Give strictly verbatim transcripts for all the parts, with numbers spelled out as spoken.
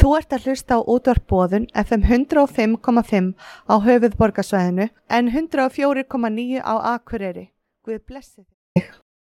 Þú ert að hlusta á útvarp Boðun F M hundrað og fimm komma fimm á höfuðborgarsvæðinu en hundrað og fjögur komma níu á Akureyri. Guð blessi þig.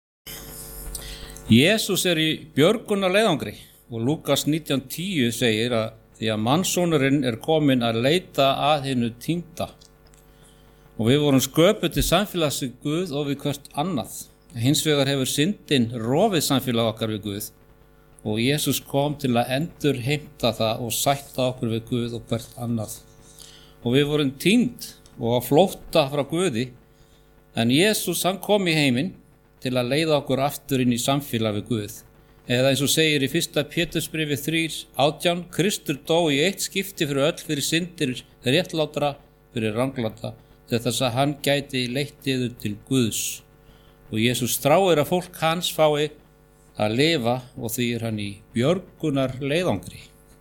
Jesús er í björgunarleiðangri og Lúkas nítján tíu segir að því að mannssonurinn er kominn að leita að hinu týnda. Og við vorum sköpuð til samfélags við Guð og við hvert annað. Hins vegar hefur syndin rofið samfélag okkar við Guð. Og Jesús kom til að endur heimta það og sætta okkur við Guð og hvert annað. Og við vorum týnd og á flótta frá Guði, en Jesús hann kom í heiminn til að leiða okkur aftur inn í samfélag við Guð. Eða eins og segir í fyrsta Pétursbréfi þrjú átján, Kristur dó í eitt skipti fyrir öll fyrir syndir réttlátra, fyrir rangláta, til þess að hann gæti leitt yður til Guðs. Og Jesús þráir að fólk hans fái að lifa og því er hann í björgunar leiðangri.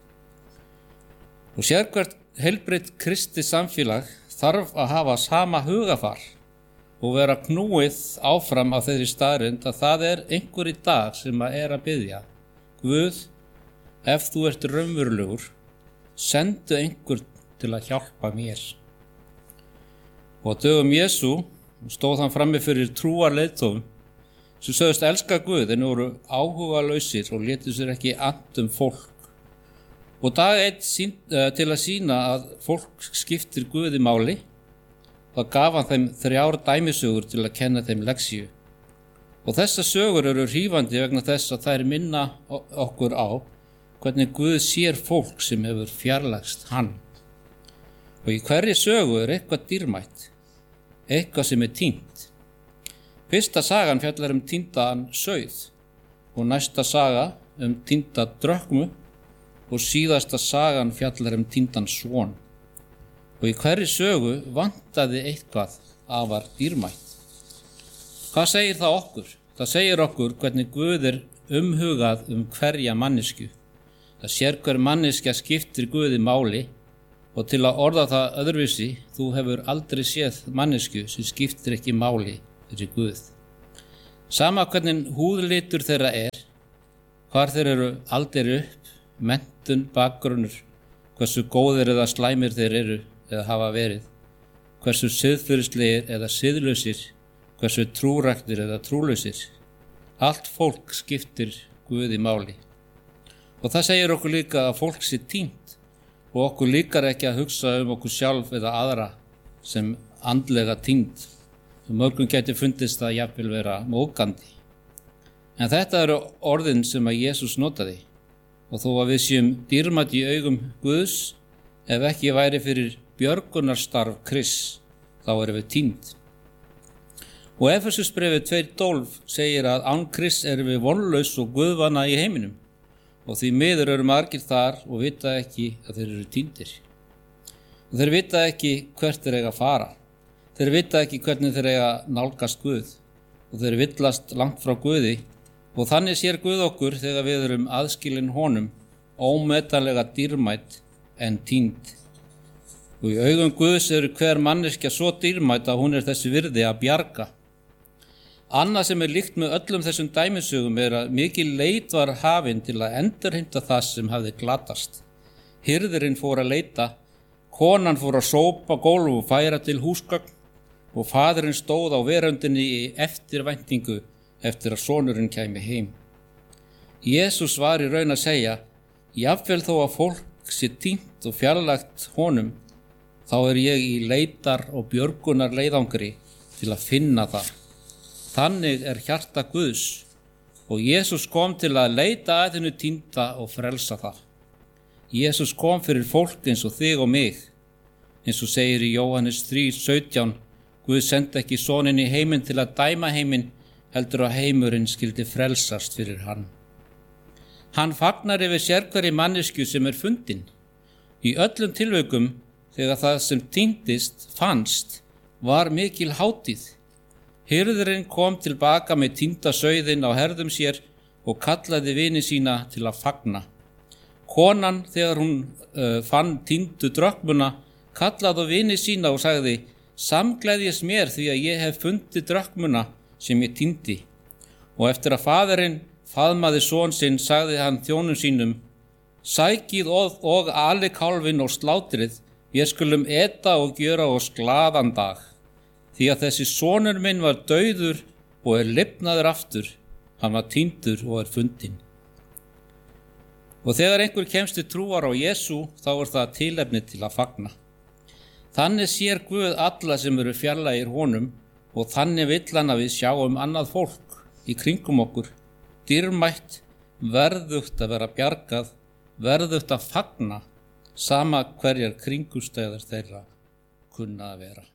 Og sérhvert heilbrigt kristi samfélag þarf að hafa sama hugafar og vera knúið áfram á þeirri staðreynd að það er einhver í dag sem að er að biðja. Guð, ef þú ert raunverulegur, sendu einhver til að hjálpa mér. Og á dögum Jesú stóð hann frammi fyrir trúarleiðtofum sem sögðust elska Guð en voru áhugalausir og létu sér ekki annt um fólk. Og dag einn sín, uh, til að sýna að fólk skiptir Guði máli, þá gaf hann þeim þrjár dæmisögur til að kenna þeim lexíu. Og þessar sögur eru hrífandi vegna þess að þær minna okkur á hvernig Guð sér fólk sem hefur fjarlægst hann. Og í hverri sögu er eitthvað dýrmætt, eitthvað sem er týnt. Fyrsta sagan fjallar um týndan sauð og næsta saga um týnda drökmu og síðasta sagan fjallar um týndan son. Og í hverri sögu vantaði eitthvað afar dýrmætt. Hvað segir það okkur? Það segir okkur hvernig Guð er umhugað um hverja manneskju. Það sér hver manneskja skiptir Guði máli og til að orða það öðruvísi, þú hefur aldrei séð manneskju sem skiptir ekki máli fyrir Guð. Sama hvernig húðlitur þeirra er, hvar þeir eru aldir upp, menntun, bakgrunnur, hversu góðir eða slæmir þeir eru eða hafa verið, hversu siðferðislegir eða siðlausir, hversu trúræktir eða trúlausir. Allt fólk skiptir Guði máli. Og það segir okkur líka að fólk sé týnt og okkur líkar ekki að hugsa um okkur sjálf eða aðra sem andlega týnd. Mörgum gæti fundist það jafnvel vera móðgandi. En þetta eru orðin sem að Jesús notaði og þó að við séum dýrmætt í augum Guðs, ef ekki væri fyrir björgunarstarf Krists, þá erum við týnd. Og Efesusbréfið tvö tólf segir að án Krists erum við vonlaus og guðvana í heiminum og því miður eru margir þar og vita ekki að þeir eru týndir. Og þeir vita ekki hvert þeir eiga að fara. Þeir vita ekki hvernig þeir eiga nálgast Guð og þeir villast langt frá Guði og þannig sér Guð okkur þegar við erum aðskilin honum ómetanlega dýrmætt en týnd. Og í augum Guðs eru hver manneskja svo dýrmætt að hún er þessi virði að bjarga. Annað sem er líkt með öllum þessum dæmisögum er að mikil leit var hafin til að endurheimta það sem hafði glatast. Hirðirinn fór að leita, konan fór að sópa gólf og færa til húsgögn og faðirinn stóð á veröndinni í eftirvæntingu eftir að sonurinn kæmi heim. Jesús var í raun að segja, jafnvel þó að fólk sé týnt og fjarlægt honum, þá er ég í leitar og björgunar leiðangri til að finna það. Þannig er hjarta Guðs og Jesús kom til að leita að hinu týnda og frelsa það. Jesús kom fyrir fólk eins og þig og mig, eins og segir í Jóhannes þrjú sautján, Guð sendi ekki soninn í heiminn til að dæma heiminn, heldur að heimurinn skyldi frelsast fyrir hann. Hann fagnar yfir sérhverri manneskju sem er fundin. Í öllum tilvikum, þegar það sem týndist fannst, var mikil hátíð. Hirðirinn kom tilbaka með týnda sauðinn á herðum sér og kallaði vini sína til að fagna. Konan, þegar hún uh, fann týndu drökmuna, kallaði á vini sína og sagði, samgleðjast mér því að ég hef fundið drökmuna sem ég týndi. Og eftir að faðirinn faðmaði son sinn, sagði hann þjónum sínum, Sækið og, og ali kálfin og slátrið, ég skulum eta og gjöra oss glaðan dag. Því að þessi sonur minn var dauður og er lifnaður aftur, hann var týndur og er fundinn. Og þegar einhver kemst til trúar á Jesú, þá er það tilefni til að fagna. Þannig sér Guð alla sem eru fjarlægir honum og þannig vill hann að við sjáum annað fólk í kringum okkur, dýrmætt, verðugt að vera bjargað, verðugt að fagna, sama hverjar kringumstæður þeirra kunna að vera.